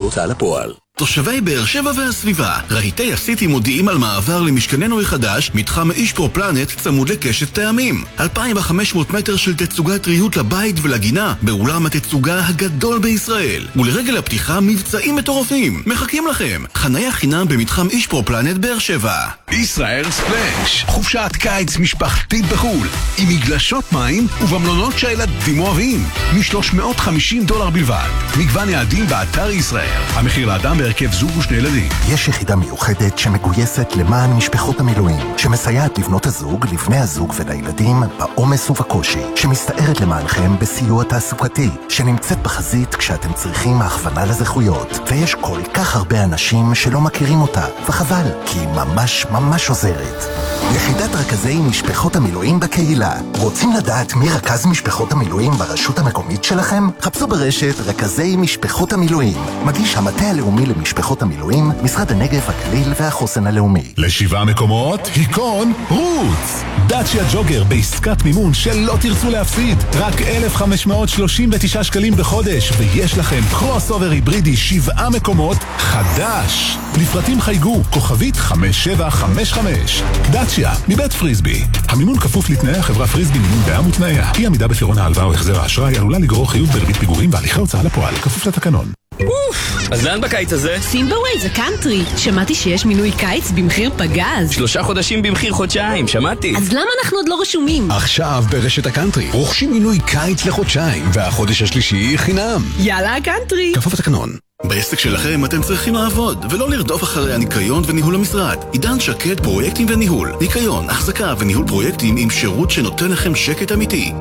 הוצאה לפועל. תושבי באר שבע והסביבה, רהיטי הסיטי מודיעים על מעבר למשכננו החדש, מתחם אישפרו פלנט צמוד לקשת טעמים. 2,500 מטר של תצוגת ריהוט לבית ולגינה, באולם התצוגה הגדול בישראל. ולרגל הפתיחה מבצעים מטורפים. מחכים לכם. חניה חינם במתחם אישפרו פלנט באר שבע. ישראל ספלאש, חופשת קיץ משפחתית בחול, עם מגלשות מים ובמלונות שהילדים אוהבים. $350 בלבד. מגוון יעדים באתר ישראל. המחיר לאדם בהרכב זוג ושני ילדים. יש יחידה מיוחדת שמגויסת למען משפחות המילואים, שמסייעת לבנות הזוג, לבני הזוג ולילדים בעומס ובקושי, שמסתערת למענכם בסיוע תעסוקתי, שנמצאת בחזית כשאתם צריכים הכוונה לזכויות. ויש כל כך הרבה אנשים שלא מכירים אותה, וחבל, כי היא ממש עוזרת. יחידת רכזי משפחות המילואים בקהילה. רוצים לדעת מי רכז משפחות המילואים ברשות המקומית שלכם? חפשו ברשת רכזי משפחות המילואים. מגיש המטה הלאומי למשפחות המילואים, משרד הנגב, הגליל והחוסן הלאומי. ל7 מקומות, היכון רוץ. דאצ'יה ג'וגר בעסקת מימון שלא תרצו להפסיד. רק 1,539 שקלים בחודש, ויש לכם קרוס אובר היברידי 7 מקומות חדש. לפרטים חייגו, כוכבית 5755. דאצ'יה, מבית פריסבי. המימון כפוף לתנאי החברה פריסבי מימון בע"מ ותנאיה. אי עמידה בפירעון ההלוואה או החזר האשראי עלולה לגרור חיוב בריבית פיגורים והליכי הוצאה לפועל, כפוף לתקנון. אז לאן בקיץ הזה? סימבווי זה קאנטרי. שמעתי שיש מינוי קיץ במחיר פגז. 3 חודשים במחיר חודשיים, שמעתי. אז למה אנחנו עוד לא רשומים? עכשיו ברשת הקאנטרי רוכשים מינוי קיץ לחודשיים, והחודש השלישי חינם. יאללה הקאנטרי. כפוף לתקנון. בעסק שלכם אתם צריכים לעבוד, ולא לרדוף אחרי הניקיון וניהול המשרד. עידן שקט פרויקטים וניהול. ניקיון, החזקה וניהול פרויקטים עם שירות שנותן לכם שקט אמיתי.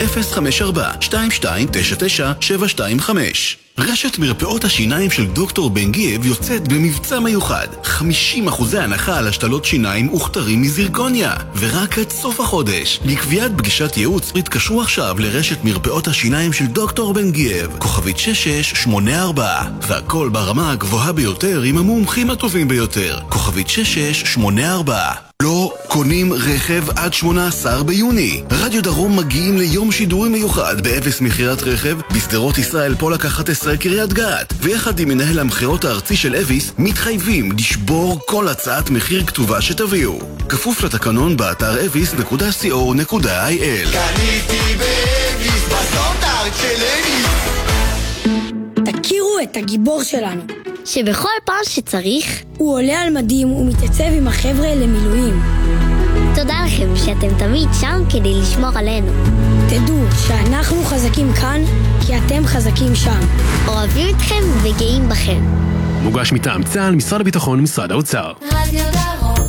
054-2299-725. רשת מרפאות השיניים של דוקטור בן גייב יוצאת במבצע מיוחד. 50% הנחה על השתלות שיניים וכתרים מזירקוניה. ורק עד סוף החודש. לקביעת פגישת ייעוץ, התקשרו עכשיו לרשת מרפאות השיניים של דוקטור בן גייב. כוכבית 6684. והכל ברמה הגבוהה ביותר עם המומחים הטובים ביותר. כוכבית 6684. לא קונים רכב עד 18 ביוני. רדיו דרום מגיעים ליום שידורי מיוחד באפס מחירת רכב בסדרות ישראל פולק 11 קריית גת, ויחד עם מנהל המחירות הארצי של אביס מתחייבים לשבור כל הצעת מחיר כתובה שתביאו. כפוף לתקנון באתר avis.co.il. קניתי באביס בסטארט של אביס. תכירו את הגיבור שלנו, שבכל פעם שצריך הוא עולה על מדים ומתייצב עם החבר'ה למילואים. תודה לכם שאתם תמיד שם כדי לשמור עלינו. תדעו שאנחנו חזקים כאן כי אתם חזקים שם. אוהבים אתכם וגאים בכם. מוגש מטעם צה"ל, משרד הביטחון, משרד האוצר. רדיו דרום.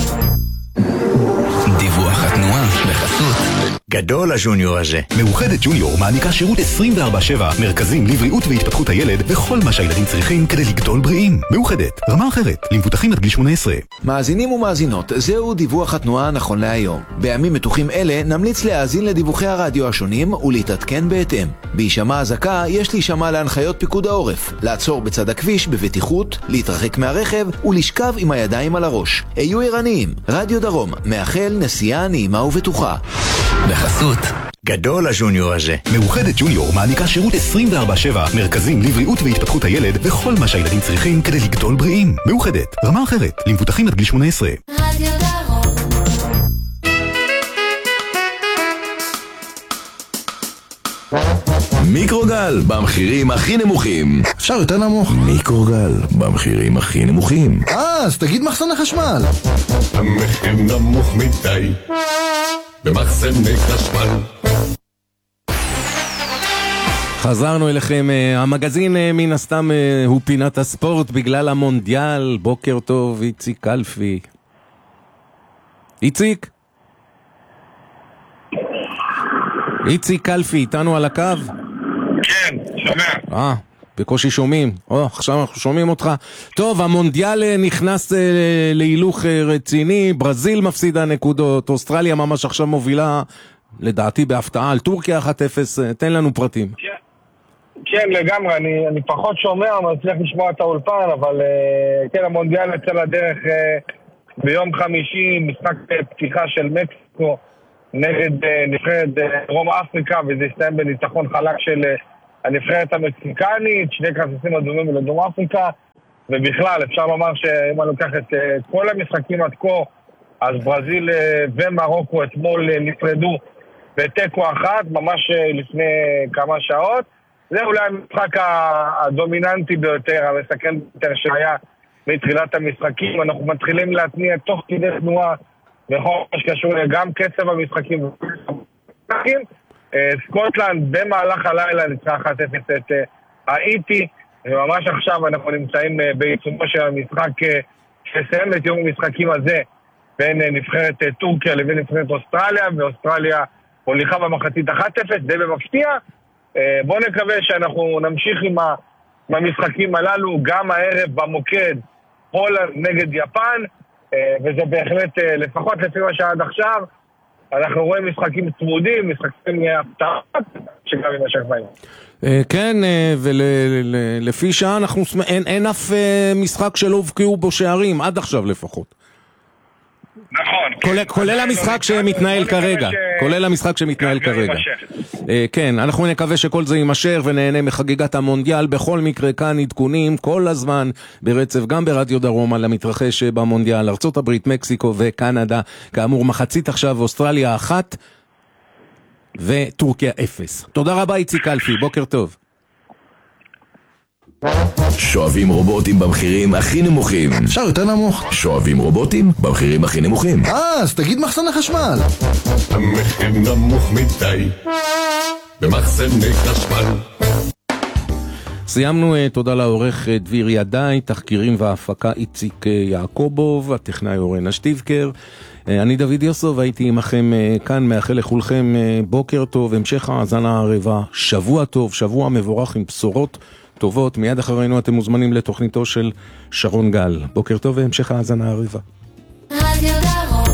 דיווח התנועה בחסות גדול הג'וניור הזה. מאוחדת ג'וניור מעניקה שירות 24/7, מרכזים לבריאות והתפתחות הילד וכל מה שהילדים צריכים כדי לגדול בריאים. מאוחדת, רמה אחרת, למבוטחים עד גיל 18. מאזינים ומאזינות, זהו דיווח התנועה נכון להיום. בימים מתוחים אלה נמליץ להאזין לדיווחי הרדיו השונים ולהתעדכן בהתאם. בהישמע אזעקה יש להישמע להנחיות פיקוד העורף, לעצור בצד הכביש בבטיחות, להתרחק מהרכב ולשכב עם הידיים על הראש. היו ערניים. רדיו דרום מאחל נסיעה נעימה ובטוחה. בחסות גדול הג'וניור הזה. מאוחדת ג'וניור מעניקה שירות 24/7, מרכזים לבריאות והתפתחות הילד וכל מה שהילדים צריכים כדי לגדול בריאים. מאוחדת, רמה אחרת, למבוטחים עד גיל 18. רדיו דרום. מיקרוגל במחירים הכי נמוכים. אפשר יותר נמוך. מיקרוגל במחירים הכי נמוכים. אז תגיד מחסני חשמל. המחיר נמוך מדי במחסני חשמל. חזרנו אליכם, המגזין מן הסתם הוא פינת הספורט בגלל המונדיאל. בוקר טוב, איציק קלפי. איציק? איציק קלפי, איתנו על הקו? כן, שומע. בקושי שומעים. עכשיו אנחנו שומעים אותך. טוב, המונדיאל נכנס להילוך רציני, ברזיל מפסידה נקודות, אוסטרליה ממש עכשיו מובילה, לדעתי בהפתעה, על טורקיה 1-0, תן לנו פרטים. כן, לגמרי, אני פחות שומע, אבל צריך לשמוע את האולפן, אבל כן, המונדיאל יצא לדרך ביום חמישי, משחק פתיחה של מקסיקו, נגד נבחרת דרום אפריקה, וזה הסתיים בניצחון חלק של הנבחרת המקסיקנית, 2 כרטיסים אדומים לדרום אפריקה. ובכלל אפשר לומר שאם אני לוקח את כל המשחקים עד כה, אז ברזיל ומרוקו אתמול נפרדו בתיקו אחת, ממש לפני כמה שעות. זה אולי המשחק הדומיננטי ביותר, המסכן ביותר שהיה מתחילת המשחקים. אנחנו מתחילים להתניע תוך כדי תנועה בכל מה שקשור גם קצב המשחקים. סקוטלנד במהלך הלילה ניצחה 1-0 את האיטי, וממש עכשיו אנחנו נמצאים בעיצומו של המשחק שסיים את יום המשחקים הזה בין נבחרת טורקיה לבין נבחרת אוסטרליה, ואוסטרליה הוליכה במחצית 1-0, די במפתיע. בואו נקווה שאנחנו נמשיך עם המשחקים הללו, גם הערב במוקד הולנד נגד יפן, וזה בהחלט, לפחות לפי מה שעד עכשיו, אנחנו רואים משחקים צמודים, משחקים הפתעות, שגם עם השכבאים. כן, ולפי שעה אין אף משחק שלא הובקעו בו שערים, עד עכשיו לפחות. נכון. כולל המשחק שמתנהל כרגע. כולל המשחק שמתנהל כרגע. כן, אנחנו נקווה שכל זה יימשך ונהנה מחגיגת המונדיאל. בכל מקרה כאן עדכונים כל הזמן ברצף, גם ברדיו דרום, על המתרחש במונדיאל. ארצות הברית, מקסיקו וקנדה. כאמור, מחצית עכשיו, אוסטרליה 1 וטורקיה 0. תודה רבה איציק אלפי, בוקר טוב. שואבים רובוטים במחירים הכי נמוכים. אפשר יותר נמוך. שואבים רובוטים במחירים הכי נמוכים. אז תגיד מחסן החשמל. המחיר נמוך מדי במחסני חשמל. סיימנו, תודה לעורך דביר ידעי, תחקירים וההפקה איציק יעקובוב, הטכנאי אורן אשטיבקר. אני דוד יוסוב, הייתי עמכם כאן, מאחל לכולכם בוקר טוב, המשך האזנה הרבה, שבוע טוב, שבוע מבורך עם בשורות טובות. מיד אחרינו אתם מוזמנים לתוכניתו של שרון גל. בוקר טוב והמשך האזנה הרבה. רדיו דרום.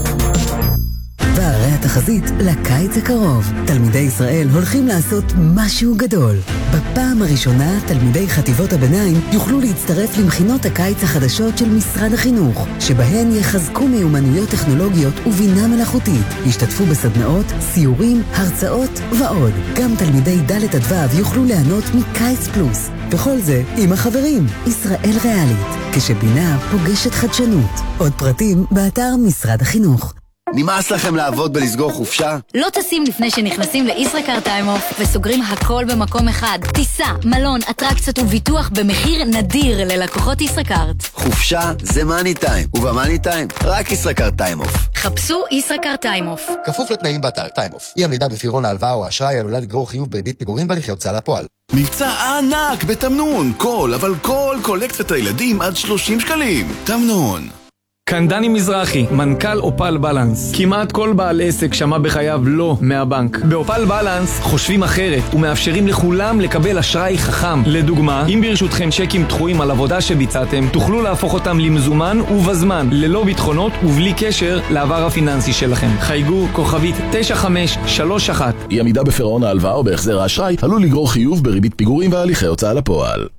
והרי התחזית לקיץ הקרוב. תלמידי ישראל הולכים לעשות משהו גדול. בפעם הראשונה תלמידי חטיבות הביניים יוכלו להצטרף למכינות הקיץ החדשות של משרד החינוך, שבהן יחזקו מיומנויות טכנולוגיות ובינה מלאכותית. ישתתפו בסדנאות, סיורים, הרצאות ועוד. גם תלמידי ד' עד ו' יוכלו ליהנות מקיץ פלוס. וכל זה עם החברים. ישראל ריאלית, כשבינה פוגשת חדשנות. עוד פרטים באתר משרד החינוך. נמאס לכם לעבוד בלסגור חופשה? לא טסים לפני שנכנסים לישראכרט טיים-אוף וסוגרים הכל במקום אחד. טיסה, מלון, אטרקציות וביטוח במחיר נדיר ללקוחות ישראכרט. חופשה זה מאני טיים, ובמאני טיים רק ישראכרט טיים-אוף. חפשו ישראכרט טיים-אוף. כפוף לתנאים באתר טיים-אוף. אי עמידה בפירעון ההלוואה או האשראי עלולה לגרור חיוב בריבית פיגורים בהליכי הוצאה לפועל. מבצע ענק בתמנון, כל קולקציית הילדים עד 30 שקלים. תמנון. כאן דני מזרחי, מנכ"ל אופל בלנס. כמעט כל בעל עסק שמע בחייו לא מהבנק. באופל בלנס חושבים אחרת ומאפשרים לכולם לקבל אשראי חכם. לדוגמה, אם ברשותכם צ'קים דחויים על עבודה שביצעתם, תוכלו להפוך אותם למזומן ובזמן, ללא ביטחונות ובלי קשר לעבר הפיננסי שלכם. חייגו כוכבית 9531. אי עמידה בפירעון ההלוואה או בהחזר האשראי עלול לגרור חיוב בריבית פיגורים והליכי הוצאה לפועל.